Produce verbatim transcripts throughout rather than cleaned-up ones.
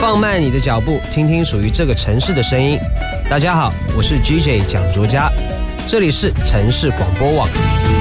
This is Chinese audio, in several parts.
放慢你的脚步，听听属于这个城市的声音。大家好，我是 G J 蒋卓嘉，这里是城市广播网。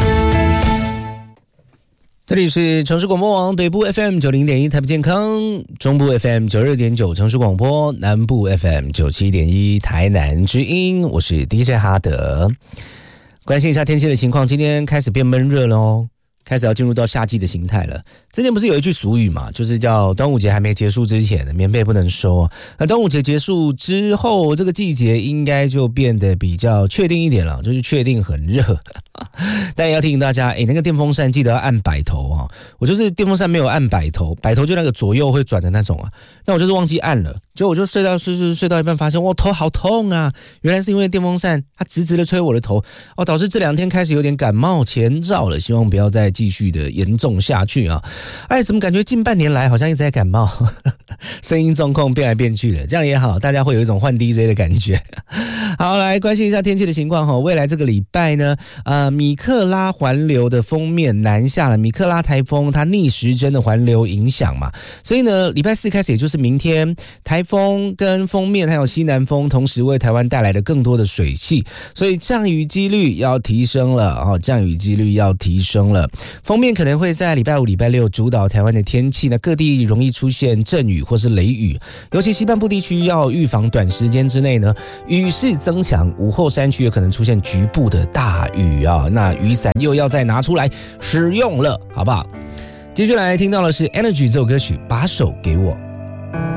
这里是城市广播网，北部 F M 九零点一台北健康，中部 F M 九二点九城市广播，南部 F M 九七点一台南之音。我是 D J 哈德。关心一下天气的情况，今天开始变闷热了哦，开始要进入到夏季的形态了。之前不是有一句俗语嘛，就是叫端午节还没结束之前，棉被不能收。那端午节结束之后，这个季节应该就变得比较确定一点了，就是确定很热。但也要提醒大家，诶，那个电风扇记得要按摆头啊！我就是电风扇没有按摆头，摆头就那个左右会转的那种啊。那我就是忘记按了，结果我就睡到睡睡睡到一半，发现我头好痛啊！原来是因为电风扇它直直的吹我的头哦，导致这两天开始有点感冒前兆了。希望不要再继续的严重下去啊！哎，怎么感觉近半年来好像一直在感冒，声音状况变来变去的，这样也好，大家会有一种换 D J 的感觉。好，来关心一下天气的情况哈。未来这个礼拜呢，呃，米克拉环流的锋面南下了，米克拉台风它逆时针的环流影响嘛，所以呢，礼拜四开始，也就是明天，台风跟锋面还有西南风同时为台湾带来了更多的水汽，所以降雨几率要提升了哦，降雨几率要提升了。锋面可能会在礼拜五、礼拜六主导台湾的天气，那各地容易出现阵雨或是雷雨，尤其西半部地区要预防短时间之内呢雨势增强，午后山区有可能出现局部的大雨啊，那雨伞又要再拿出来使用了，好不好？接下来听到的是 Energy 这首歌曲《把手给我》。